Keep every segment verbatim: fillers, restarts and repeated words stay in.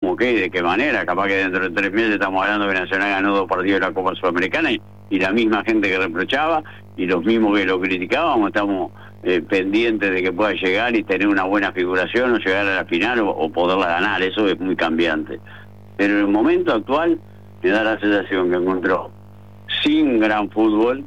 ¿cómo qué? ¿De qué manera? Capaz que dentro de tres meses estamos hablando que Nacional ganó dos partidos de la Copa Sudamericana y, y la misma gente que reprochaba y los mismos que lo criticábamos estamos eh, pendientes de que pueda llegar y tener una buena figuración o llegar a la final o, o poderla ganar. Eso es muy cambiante. Pero en el momento actual me da la sensación que encontró sin gran fútbol,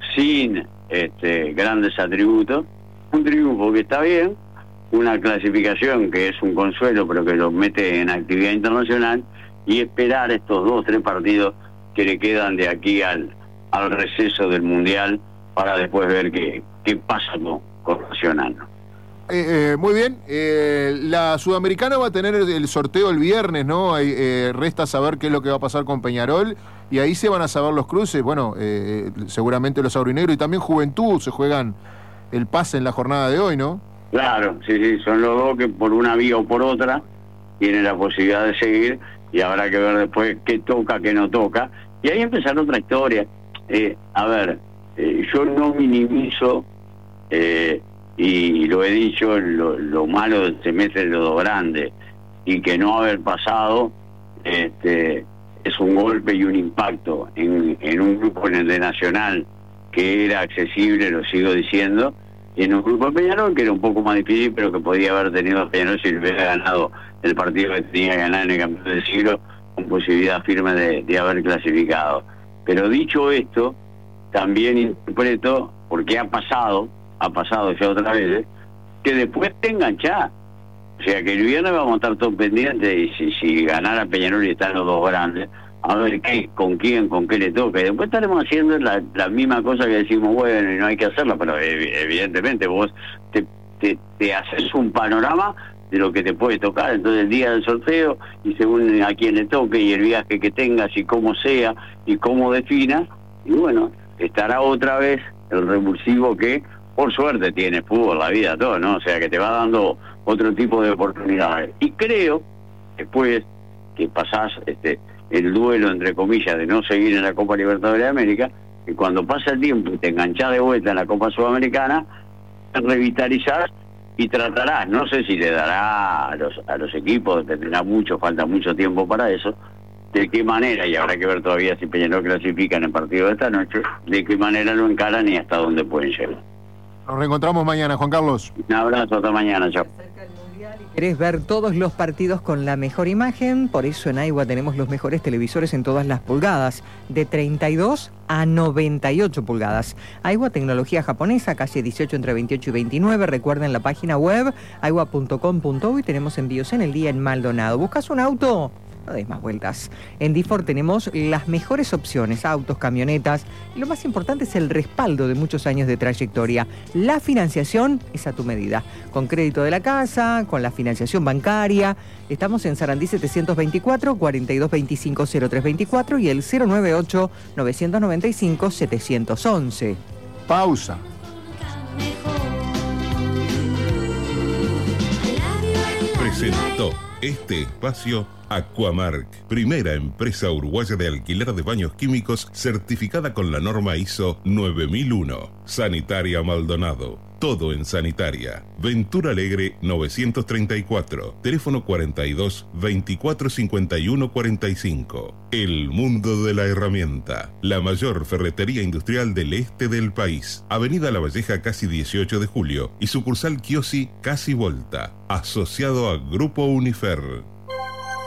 sin este, grandes atributos, un triunfo que está bien, una clasificación que es un consuelo pero que lo mete en actividad internacional y esperar estos dos, tres partidos que le quedan de aquí al, al receso del Mundial para después ver qué, qué pasa con, con Nacional. Eh, eh, muy bien, eh, la Sudamericana va a tener el, el sorteo el viernes, ¿no? Hay, eh, resta saber qué es lo que va a pasar con Peñarol y ahí se van a saber los cruces, bueno, eh, seguramente los aurinegros y también Juventud se juegan el pase en la jornada de hoy, ¿no? Claro, sí, sí, son los dos que por una vía o por otra tienen la posibilidad de seguir y habrá que ver después qué toca, qué no toca. Y ahí empezar otra historia. Eh, a ver, eh, yo no minimizo, eh, y lo he dicho, lo, lo malo del semestre de los dos grandes, y que no haber pasado este, es un golpe y un impacto en, en un grupo en el de Nacional que era accesible, lo sigo diciendo, y en un grupo de Peñarol que era un poco más difícil, pero que podía haber tenido a Peñarol si hubiera ganado el partido que tenía que ganar en el campeonato del siglo, con posibilidad firme de, de haber clasificado. Pero dicho esto, también interpreto, porque ha pasado, ha pasado ya otra vez, que después te enganchás. O sea, que el viernes vamos a estar todos pendientes y si, si ganara Peñarol y están los dos grandes, a ver qué, con quién, con qué le toca. Y después estaremos haciendo la, la misma cosa que decimos, bueno, y no hay que hacerla, pero evidentemente vos te, te, te haces un panorama de lo que te puede tocar. Entonces el día del sorteo, y según a quién le toque, y el viaje que tengas, y cómo sea, y cómo definas, y bueno, estará otra vez el revulsivo que, por suerte, tiene fútbol, la vida, todo, ¿no? O sea, que te va dando otro tipo de oportunidades. Y creo, después que pasás este el duelo, entre comillas, de no seguir en la Copa Libertadores de América, que cuando pasa el tiempo y te enganchás de vuelta en la Copa Sudamericana, te revitalizás y tratarás, no sé si le dará a los, a los equipos, tendrá mucho, falta mucho tiempo para eso, de qué manera, y habrá que ver todavía si Peñarol clasifica en el partido de esta noche, de qué manera lo encaran y hasta dónde pueden llegar. Nos reencontramos mañana, Juan Carlos. Un abrazo, hasta mañana, chao. ¿Querés ver todos los partidos con la mejor imagen? Por eso en Aiwa tenemos los mejores televisores en todas las pulgadas, de treinta y dos a noventa y ocho pulgadas. Aiwa, tecnología japonesa, calle dieciocho entre veintiocho y veintinueve. Recuerden la página web aiwa punto com punto uy. Tenemos envíos en el día en Maldonado. ¿Buscas un auto? No des más vueltas. En D cuatro tenemos las mejores opciones, autos, camionetas, y lo más importante es el respaldo de muchos años de trayectoria. La financiación es a tu medida, con crédito de la casa, con la financiación bancaria. Estamos en Sarandí setecientos veinticuatro, cuarenta y dos veinticinco, cero tres veinticuatro y el cero noventa y ocho, novecientos noventa y cinco, setecientos once. Pausa. Presentó este espacio Aquamark, primera empresa uruguaya de alquiler de baños químicos certificada con la norma I S O nueve mil uno. Sanitaria Maldonado, todo en sanitaria. Ventura Alegre novecientos treinta y cuatro, teléfono cuarenta y dos, veinticuatro cincuenta y uno cuarenta y cinco. El mundo de la herramienta, la mayor ferretería industrial del este del país. Avenida La Valleja casi dieciocho de julio y sucursal Kiosi casi Volta, asociado a Grupo Unifer.